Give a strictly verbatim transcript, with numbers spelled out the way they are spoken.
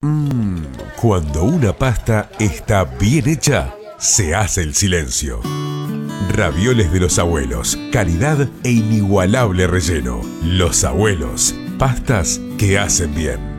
Mmm, cuando una pasta está bien hecha, se hace el silencio. Ravioles de los abuelos, calidad e inigualable relleno. Los abuelos, pastas que hacen bien.